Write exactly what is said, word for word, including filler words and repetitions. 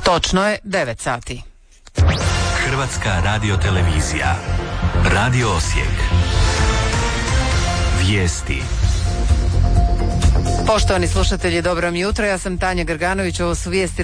Točno je devet sati. Hrvatska radiotelevizija. Radio Osijek. Vijesti. Poštovani slušatelji, dobro mi jutro. Ja sam Tanja Grganović, ovo su vijesti